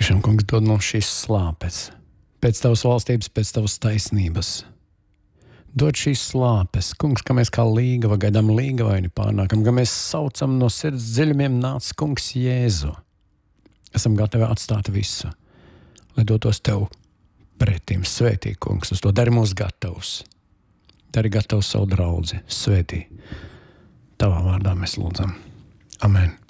Tiešām, kungs, dod mums šīs slāpes. Pēc tavas valstības, pēc tavas taisnības. Dod šīs slāpes, kungs, ka mēs kā līgava gaidām līgavaini pārnākam, ka mēs saucam no sirds dziļumiem nāc, kungs, Jēzu. Esam gatavi atstāt visu, lai dotos tev pretīm. Svētī, kungs, uz to dari mūs gatavus. Dari gatavus savu draudzi. Svētī. Tavā vārdā mēs lūdzam. Amen.